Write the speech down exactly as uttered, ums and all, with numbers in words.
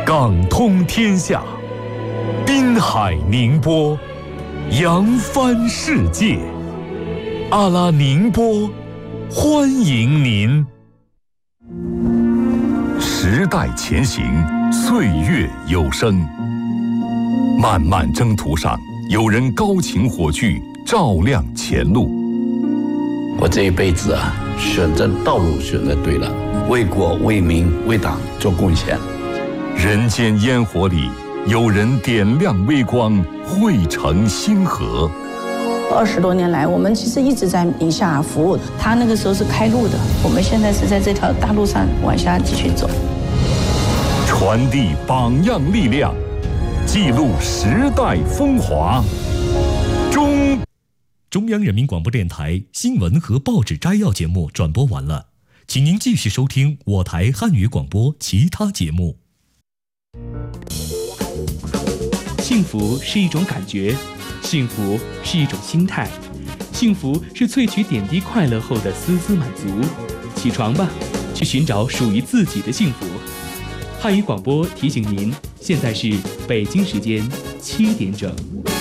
港通天下，滨海宁波，扬帆世界。阿拉宁波，欢迎您。时代前行，岁月有声。漫漫征途上，有人高擎火炬，照亮前路。 我这一辈子啊，选择道路选择对了，为国为民为党做贡献。 人间烟火里，有人点亮微光，汇成星河。 二十多年来，我们其实一直在宁夏服务。他那个时候是开路的，我们现在是在这条大路上往下继续走。 传递榜样力量，记录时代风华。中中央人民广播电台新闻和报纸摘要节目转播完了，请您继续收听我台汉语广播其他节目。 幸福是一种感觉，幸福是一种心态，幸福是萃取点滴快乐后的丝丝满足。起床吧，去寻找属于自己的幸福。汉语广播提醒您，现在是北京时间七点整。